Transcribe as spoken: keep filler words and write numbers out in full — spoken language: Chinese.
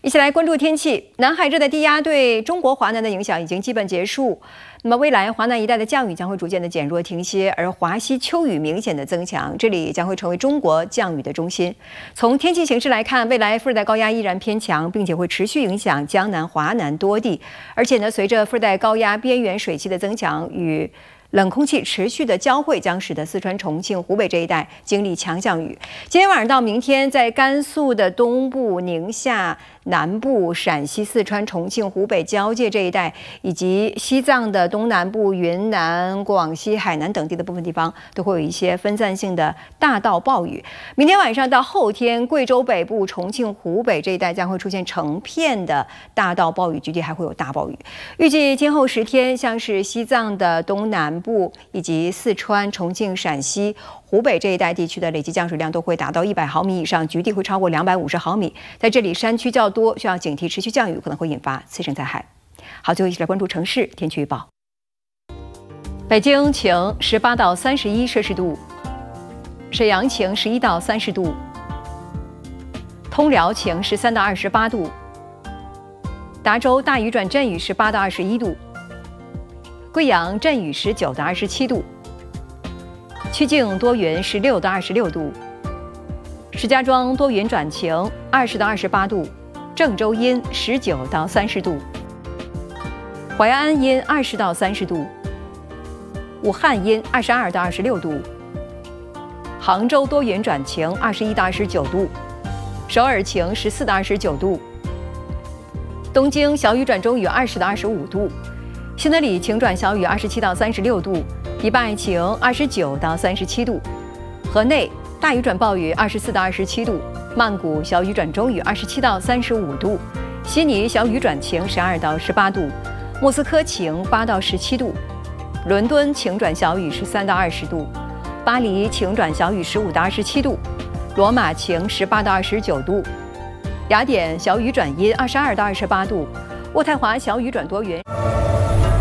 一起来关注天气。南海热带低压对中国华南的影响已经基本结束，那么未来华南一带的降雨将会逐渐的减弱停歇，而华西秋雨明显的增强，这里将会成为中国降雨的中心。从天气形势来看，未来副热带高压依然偏强，并且会持续影响江南、华南多地，而且呢，随着副热带高压边缘水汽的增强与冷空气持续的交汇，将使得四川、重庆、湖北这一带经历强降雨。今天晚上到明天，在甘肃的东部、宁夏南部、陕西、四川、重庆、湖北交界这一带，以及西藏的东南部、云南、广西、海南等地的部分地方，都会有一些分散性的大到暴雨。明天晚上到后天，贵州北部、重庆、湖北这一带将会出现成片的大到暴雨，局地还会有大暴雨。预计今后十天，像是西藏的东南部以及四川、重庆、陕西、湖北这一带地区的累计降水量都会达到一百毫米以上，局地会超过两百五十毫米。在这里，山区较多，需要警惕持续降雨可能会引发次生灾害。好，最后一起来关注城市天气预报。北京晴，十八到三十一摄氏度；沈阳晴，十一到三十度；通辽晴，十三到二十八度；达州大雨转阵雨，十八到二十一度；贵阳阵雨，十九到二十七度；曲靖多云，十六到二十六度；石家庄多云转晴，二十到二十八度；郑州阴，十九到三十度；淮安阴，二十到三十度；武汉阴，二十二到二十六度；杭州多云转晴，二十一到二十九度；首尔晴，十四到二十九度；东京小雨转中雨，二十到二十五度；新德里晴转小雨，二十七到三十六度；迪拜晴，二十九到三十七度；河内大雨转暴雨，二十四到二十七度；曼谷小雨转中雨，二十七到三十五度；悉尼小雨转晴，十二到十八度；莫斯科晴，八到十七度；伦敦晴转小雨，十三到二十度；巴黎晴转小雨，十五到二十七度；罗马晴，十八到二十九度；雅典小雨转阴，二十二到二十八度；渥太华小雨转多云。